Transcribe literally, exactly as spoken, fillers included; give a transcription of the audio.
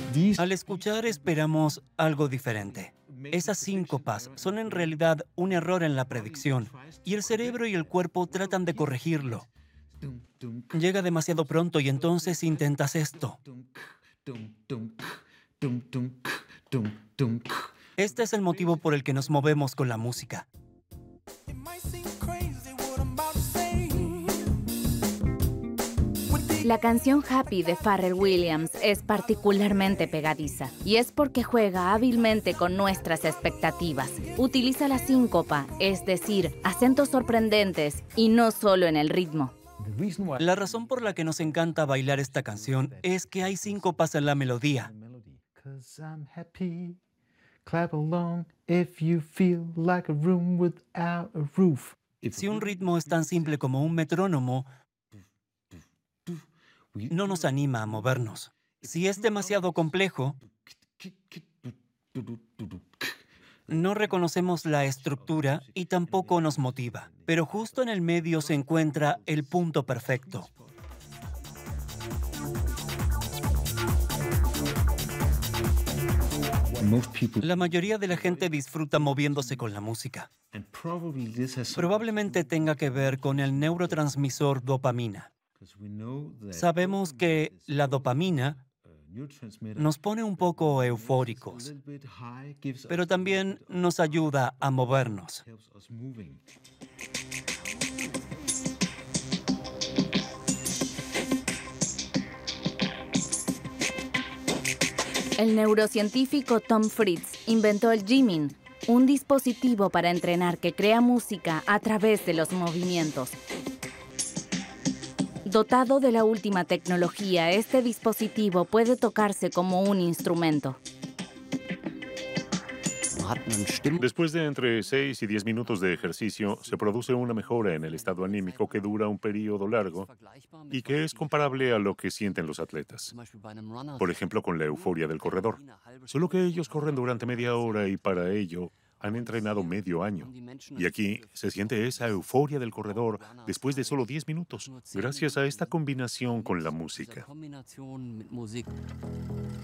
Al escuchar esperamos algo diferente. Esas síncopas son en realidad un error en la predicción, y el cerebro y el cuerpo tratan de corregirlo. Llega demasiado pronto y entonces intentas esto. Este es el motivo por el que nos movemos con la música. La canción Happy de Pharrell Williams es particularmente pegadiza, y es porque juega hábilmente con nuestras expectativas. Utiliza la síncopa, es decir, acentos sorprendentes, y no solo en el ritmo. La razón por la que nos encanta bailar esta canción es que hay síncopas en la melodía. Si un ritmo es tan simple como un metrónomo, no nos anima a movernos. Si es demasiado complejo, no reconocemos la estructura y tampoco nos motiva. Pero justo en el medio se encuentra el punto perfecto. La mayoría de la gente disfruta moviéndose con la música. Probablemente tenga que ver con el neurotransmisor dopamina. Sabemos que la dopamina nos pone un poco eufóricos, pero también nos ayuda a movernos. El neurocientífico Tom Fritz inventó el Jimin, un dispositivo para entrenar que crea música a través de los movimientos. Dotado de la última tecnología, este dispositivo puede tocarse como un instrumento. Después de entre seis y diez minutos de ejercicio, se produce una mejora en el estado anímico que dura un periodo largo y que es comparable a lo que sienten los atletas. Por ejemplo, con la euforia del corredor. Solo que ellos corren durante media hora y para ello han entrenado medio año. Y aquí se siente esa euforia del corredor después de solo diez minutos, gracias a esta combinación con la música.